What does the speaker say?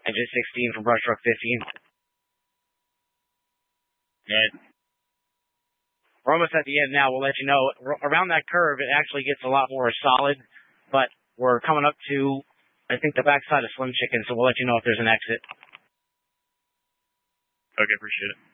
Engine 16 from Brush Truck 15. Right. We're almost at the end now. We'll let you know. Around that curve, it actually gets a lot more solid, but we're coming up to, I think, the backside of Slim Chicken, so we'll let you know if there's an exit. Okay, appreciate it.